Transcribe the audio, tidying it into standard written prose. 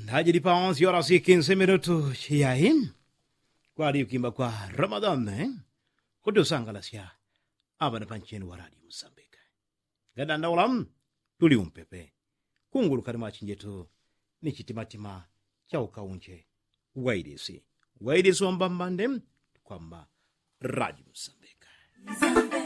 Hadi pa 11 horas e 15 minutos. E aí? Kwali ukimba kwa Ramadan, Kudu sangalasya. Aba na pancheni wa radio Msambika. Gadanda ulam, tuli umpepe. Kungulu karima chinjetu, ni chitimatima, chao kaunche, waidesi. Waidesi wambambandem, kwamba radio Msambika.